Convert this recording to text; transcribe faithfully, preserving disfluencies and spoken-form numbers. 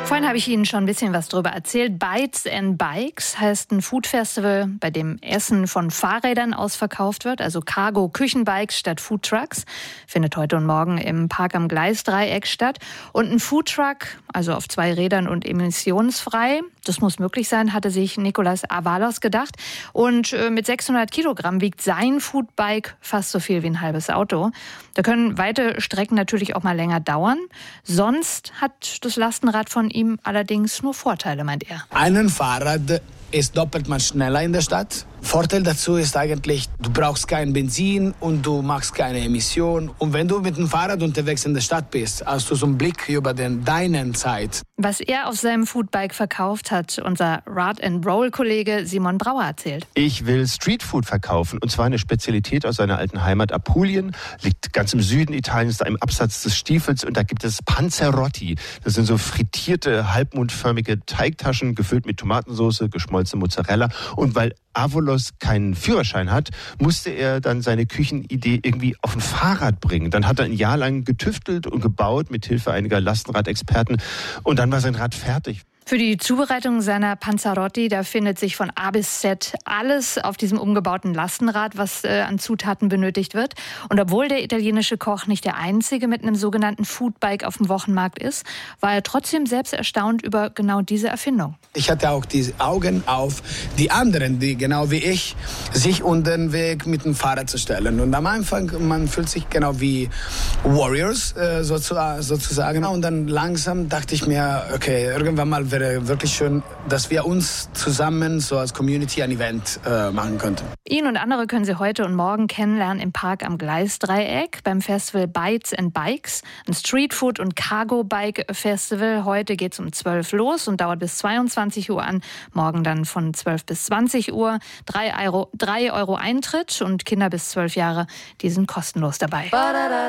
Vorhin habe ich Ihnen schon ein bisschen was darüber erzählt. Bites and Bikes heißt ein Food-Festival, bei dem Essen von Fahrrädern aus verkauft wird, also Cargo-Küchenbikes statt Foodtrucks. Findet heute und morgen im Park am Gleisdreieck statt. Und ein Foodtruck, also auf zwei Rädern und emissionsfrei, das muss möglich sein, hatte sich Nicolas Avalos gedacht. Und äh, mit sechshundert Kilogramm wiegt sein Foodbike fast so viel wie ein halbes Auto. Da können weite Strecken natürlich auch mal länger dauern. Sonst hat das Lastenrad von ihm allerdings nur Vorteile, meint er. Ein Fahrrad ist doppelt mal schneller in der Stadt. Vorteil dazu ist eigentlich, du brauchst kein Benzin und du machst keine Emission. Und wenn du mit dem Fahrrad unterwegs in der Stadt bist, hast du so einen Blick über den, deine Zeit. Was er auf seinem Foodbike verkauft, hat unser Rad-and-Roll-Kollege Simon Brauer erzählt. Ich will Streetfood verkaufen, und zwar eine Spezialität aus seiner alten Heimat Apulien. Liegt ganz im Süden Italiens, da im Absatz des Stiefels, und da gibt es Panzerotti. Das sind so frittierte, halbmondförmige Teigtaschen, gefüllt mit Tomatensauce, geschmolzene Mozzarella. Und weil Avalos keinen Führerschein hat, musste er dann seine Küchenidee irgendwie auf ein Fahrrad bringen. Dann hat er ein Jahr lang getüftelt und gebaut mit Hilfe einiger Lastenradexperten, und dann war sein Rad fertig. Für die Zubereitung seiner Panzerotti, da findet sich von A bis Z alles auf diesem umgebauten Lastenrad, was äh, an Zutaten benötigt wird. Und obwohl der italienische Koch nicht der Einzige mit einem sogenannten Foodbike auf dem Wochenmarkt ist, war er trotzdem selbst erstaunt über genau diese Erfindung. Ich hatte auch die Augen auf die anderen, die genau wie ich sich unter den Weg mit dem Fahrrad zu stellen. Und am Anfang, man fühlt sich genau wie Warriors äh, sozusagen. Und dann langsam dachte ich mir, okay, irgendwann mal wäre wirklich schön, dass wir uns zusammen so als Community ein Event äh, machen könnten. Ihn und andere können Sie heute und morgen kennenlernen im Park am Gleisdreieck beim Festival Bites and Bikes, ein Streetfood- und Cargo-Bike-Festival. Heute geht es um zwölf los und dauert bis zweiundzwanzig Uhr an. Morgen dann von zwölf bis zwanzig Uhr. Drei Euro, drei Euro Eintritt, und Kinder bis zwölf Jahre, die sind kostenlos dabei.